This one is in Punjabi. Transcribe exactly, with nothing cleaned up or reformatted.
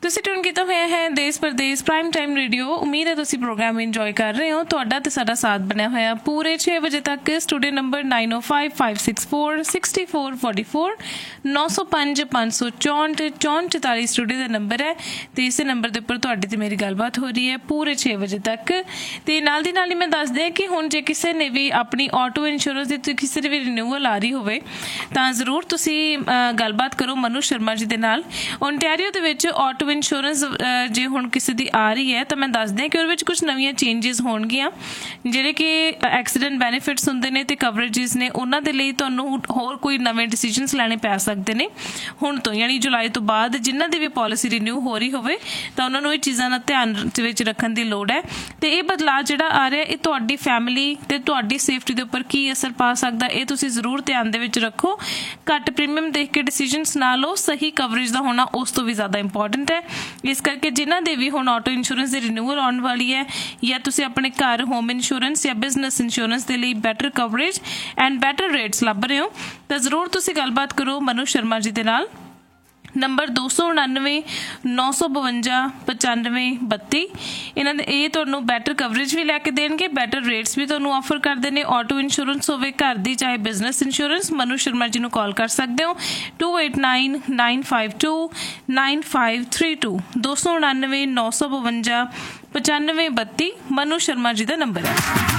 ਤੁਸੀਂ ਟਿਊਨ ਕੀਤਾ ਹੋਇਆ ਹੈ ਦੇਸ਼ ਪ੍ਰਦੇਸ਼ ਪ੍ਰਾਈਮ ਟਾਈਮ ਰੇਡੀਓ। ਉਮੀਦ ਹੈ ਤੁਸੀਂ ਪ੍ਰੋਗਰਾਮ ਇੰਜੋਏ ਕਰ ਰਹੇ ਹੋ। ਤੁਹਾਡਾ ਤੇ ਸਾਡਾ ਸਾਥ ਬਣਿਆ ਹੋਇਆ ਪੂਰੇ ਛੇ ਵਜੇ ਤੱਕ। ਸਟੂਡੀਓ ਨੰਬਰ ਨਾਈਨ ਓ five five six four sixty four forty four ਨੌ ਸੌ ਪੰਜ ਪੰਜ ਸੌ ਚੌਂਹਠ ਚੌਂਹਠ ਚੁਤਾਲੀ ਸਟੂਡੀਓ ਦਾ ਨੰਬਰ ਹੈ ਅਤੇ ਇਸੇ ਨੰਬਰ ਦੇ ਉੱਪਰ ਤੁਹਾਡੀ ਤੇ ਮੇਰੀ ਗੱਲਬਾਤ ਹੋ ਰਹੀ ਹੈ ਪੂਰੇ ਛੇ ਵਜੇ ਤੱਕ। ਅਤੇ ਨਾਲ ਦੀ ਨਾਲ ਹੀ ਮੈਂ ਦੱਸ ਦਿਆਂ ਕਿ ਹੁਣ ਜੇ ਕਿਸੇ ਨੇ ਵੀ ਆਪਣੀ ਆਟੋ ਇੰਸ਼ੋਰੈਂਸ ਦੀ ਕਿਸੇ ਦੀ ਵੀ ਰਿਨਿਊਅਲ ਆ ਰਹੀ ਹੋਵੇ ਤਾਂ ਜ਼ਰੂਰ ਤੁਸੀਂ ਗੱਲਬਾਤ ਕਰੋ ਮਨੂ ਸ਼ਰਮਾ ਜੀ ਦੇ ਨਾਲ। ਓਨਟਾਰੀਓ ਦੇ ਵਿੱਚ ਆਟੋ ਇੰਸ਼ੋਰੈਂਸ ਜੇ ਹੁਣ ਕਿਸੇ ਦੀ ਆ ਰਹੀ ਹੈ ਤਾਂ ਮੈਂ ਦੱਸਦੀ ਹਾਂ ਕਿ ਉਹਦੇ ਵਿੱਚ ਕੁਛ ਨਵੀਆਂ ਚੇਂਜਿਸ ਹੋਣਗੀਆਂ, ਜਿਹੜੇ ਕਿ ਐਕਸੀਡੈਂਟ ਬੈਨੀਫਿਟਸ ਹੁੰਦੇ ਨੇ ਅਤੇ ਕਵਰੇਜਿਸ ਨੇ, ਉਹਨਾਂ ਦੇ ਲਈ ਤੁਹਾਨੂੰ ਹੋਰ ਕੋਈ ਨਵੇਂ ਡਿਸੀਜਨਸ ਲੈਣੇ ਪੈ ਸਕਦੇ ਨੇ ਹੁਣ ਤੋਂ, ਯਾਨੀ ਜੁਲਾਈ ਤੋਂ ਬਾਅਦ ਜਿਨ੍ਹਾਂ ਦੀ ਵੀ ਪੋਲਿਸੀ ਰਿਨਿਊ ਹੋ ਰਹੀ ਹੋਵੇ ਤਾਂ ਉਹਨਾਂ ਨੂੰ ਇਹ ਚੀਜ਼ਾਂ ਦਾ ਧਿਆਨ ਵਿੱਚ ਰੱਖਣ ਦੀ ਲੋੜ ਹੈ। ਅਤੇ ਇਹ ਬਦਲਾਅ ਜਿਹੜਾ ਆ ਰਿਹਾ ਇਹ ਤੁਹਾਡੀ ਫੈਮਿਲੀ ਅਤੇ ਤੁਹਾਡੀ ਸੇਫਟੀ ਦੇ ਉੱਪਰ ਕੀ ਅਸਰ ਪਾ ਸਕਦਾ ਇਹ ਤੁਸੀਂ ਜ਼ਰੂਰ ਧਿਆਨ ਦੇ ਵਿੱਚ ਰੱਖੋ। ਘੱਟ ਪ੍ਰੀਮੀਅਮ ਦੇਖ ਕੇ ਡਿਸੀਜਨਸ ਨਾ ਲਓ, ਸਹੀ ਕਵਰੇਜ ਦਾ ਹੋਣਾ ਉਸ ਤੋਂ ਵੀ ਜ਼ਿਆਦਾ ਇੰਪੋਰਟੈਂਟ ਹੈ। ਇਸ ਕਰਕੇ ਜਿਨ੍ਹਾਂ ਦੇ ਵੀ ਹੁਣ ਆਟੋ ਇੰਸ਼ੋਰੈਂਸ ਦੀ ਰਿਨਿਊਅਲ ਆਉਣ ਵਾਲੀ ਹੈ ਜਾਂ ਤੁਸੀਂ ਆਪਣੇ ਘਰ ਹੋਮ ਇੰਸ਼ੋਰੈਂਸ ਜਾਂ ਬਿਜ਼ਨਸ ਇੰਸ਼ੋਰੈਂਸ ਦੇ ਲਈ better coverage and better rates ਲੱਭ ਰਹੇ ਹੋ ਤਾਂ ਜ਼ਰੂਰ ਤੁਸੀਂ ਗੱਲਬਾਤ ਕਰੋ ਮਨੂ ਸ਼ਰਮਾ ਜੀ ਦੇ ਨਾਲ। ਨੰਬਰ ਦੋ ਸੌ ਉਣਾਨਵੇਂ ਨੌ ਸੌ ਬਵੰਜਾ ਪਚਾਨਵੇਂ ਬੱਤੀ। ਇਹਨਾਂ ਦੇ ਇਹ ਤੁਹਾਨੂੰ ਬੈਟਰ ਕਵਰੇਜ ਵੀ ਲੈ ਕੇ ਦੇਣਗੇ, ਬੈਟਰ ਰੇਟਸ ਵੀ ਤੁਹਾਨੂੰ ਆਫਰ ਕਰਦੇ ਨੇ। ਆਟੋ ਇੰਸ਼ੋਰੈਂਸ ਹੋਵੇ ਘਰ ਦੀ ਚਾਹੇ ਬਿਜ਼ਨਸ ਇੰਸ਼ੋਰੈਂਸ, ਮਨੂ ਸ਼ਰਮਾ ਜੀ ਨੂੰ ਕਾਲ ਕਰ ਸਕਦੇ ਹੋ to eight nine nine five to nine five three two ਦੋ ਸੌ ਉਣਾਨਵੇਂ ਨੌ ਸੌ ਬਵੰਜਾ ਪਚਾਨਵੇਂ ਬੱਤੀ ਮਨੂ ਸ਼ਰਮਾ ਜੀ ਦਾ ਨੰਬਰ ਹੈ।